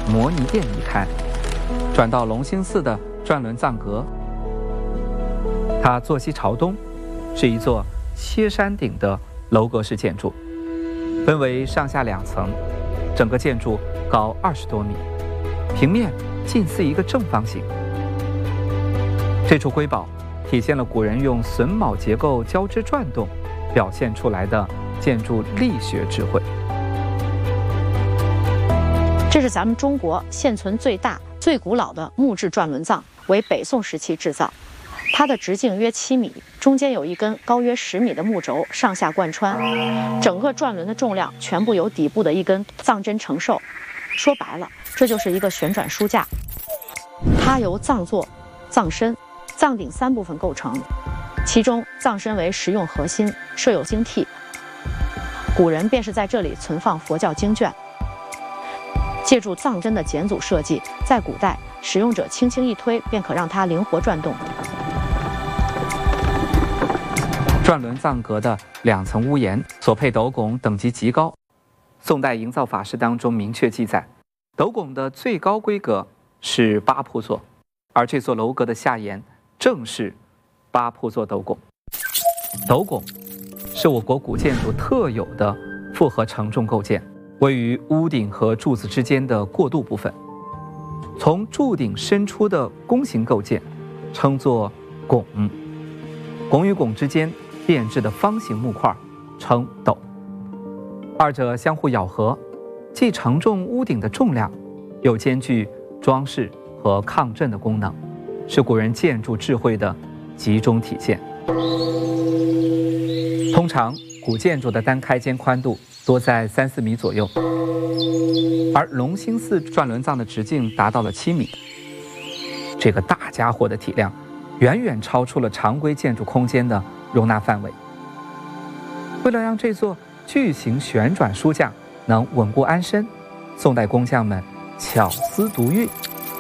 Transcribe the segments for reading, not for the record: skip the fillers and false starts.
摩尼殿一看，转到隆兴寺的转轮藏阁。它坐西朝东，是一座切山顶的楼阁式建筑，分为上下2层，整个建筑高20多米，平面近似一个正方形。这处瑰宝体现了古人用榫卯结构交织转动表现出来的建筑力学智慧。 这是咱们中国现存最大、最古老的木质转轮藏，为北宋时期制造。它的直径约7米，中间有一根高约10米的木轴上下贯穿，整个转轮的重量全部由底部的一根藏针承受。说白了，这就是一个旋转书架。它由藏座、藏身、藏顶3部分构成，其中藏身为实用核心，设有经屉。古人便是在这里存放佛教经卷。借助藏针的简组设计，在古代使用者轻轻一推便可让它灵活转动。 转轮藏阁的2层屋檐所配斗拱等级极高，宋代营造法式当中明确记载，斗拱的最高规格是8铺座，而这座楼阁的下檐正是8铺座斗拱。斗拱是我国古建筑特有的复合承重构件，位于屋顶和柱子之间的过渡部分。从柱顶伸出的弓形构件称作拱，拱与拱之间变质的方形木块称斗，二者相互咬合，既承重屋顶的重量，又兼具装饰和抗震的功能，是古人建筑智慧的集中体现。通常古建筑的单开间宽度多在3-4米左右，而隆兴寺转轮藏的直径达到了7米。这个大家伙的体量远远超出了常规建筑空间的容纳范围。为了让这座巨型旋转书架能稳固安身，宋代工匠们巧思独运，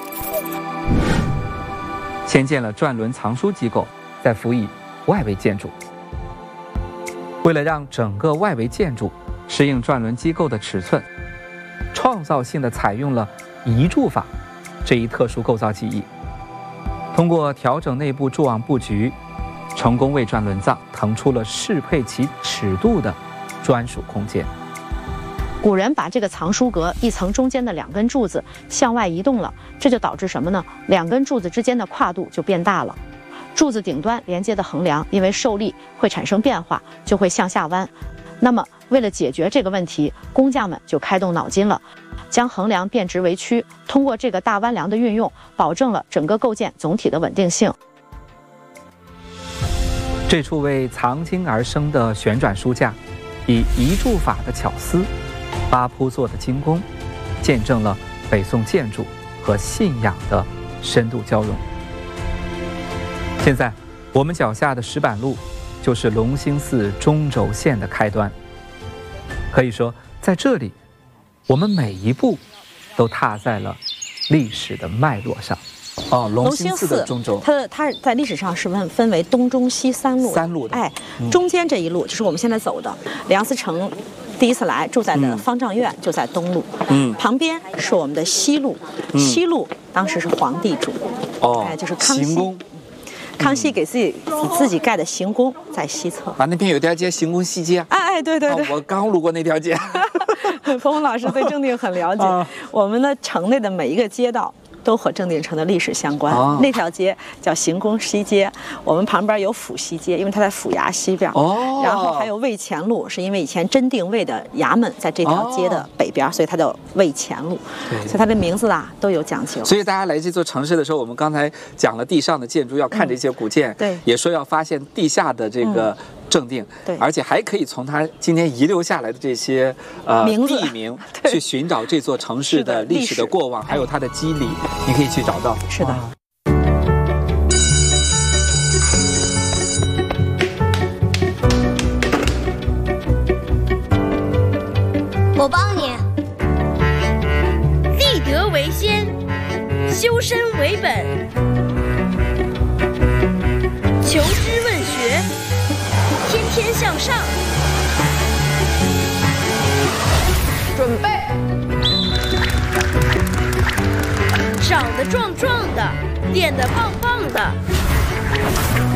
先建了转轮藏书机构，再辅以外围建筑。为了让整个外围建筑适应转轮机构的尺寸，创造性地采用了移柱法这一特殊构造技艺。通过调整内部柱网布局，成功为转轮藏腾出了适配其尺度的专属空间。 古人把这个藏书阁一层中间的2根柱子向外移动了，这就导致什么呢？2根柱子之间的跨度就变大了。柱子顶端连接的横梁因为受力会产生变化，就会向下弯。那么为了解决这个问题，工匠们就开动脑筋了，将横梁变直为曲，通过这个大弯梁的运用，保证了整个构件总体的稳定性。 这处为藏经而生的旋转书架，以移柱法的巧思，8铺座的精工，见证了北宋建筑和信仰的深度交融。现在我们脚下的石板路就是隆兴寺中轴线的开端。可以说，在这里，我们每一步都踏在了历史的脉络上。隆兴寺的中轴， 它在历史上是分为东中西3路 ，3路的。 哎，中间这一路就是我们现在走的。梁思成第一次来住在的方丈院就在东路，旁边是我们的西路，西路当时是皇帝住，就是康熙。康熙给自己盖的行宫在西侧， 那边有条街行宫西街。 对对对， 我刚路过那条街。 冯冯老师对正定很了解，我们的城内的每一个街道都和正定城的历史相关。那条街叫行宫西街，我们旁边有府西街，因为它在府衙西边。然后还有卫前路，是因为以前真定卫的衙门在这条街的北边，所以它叫卫前路。所以它的名字都有讲究。 所以大家来这座城市的时候，我们刚才讲了地上的建筑要看这些古建， 对， 也说要发现地下的这个正定， 对， 而且还可以从它今天遗留下来的这些地名去寻找这座城市的历史的过往，还有它的机理，你可以去找到。 是的。 我帮你。立德为先，修身为本，求知问学，天天向上。准备， 长得壮壮的，练得棒棒的。